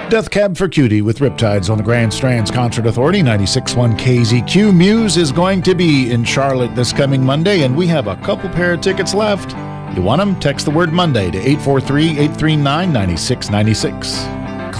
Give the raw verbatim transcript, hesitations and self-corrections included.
Death Cab for Cutie with Riptides on the Grand Strands Concert Authority, ninety-six point one K Z Q. Muse is going to be in Charlotte this coming Monday, and we have a couple pair of tickets left. You want them? Text the word Monday to eight four three, eight three nine, nine six nine six.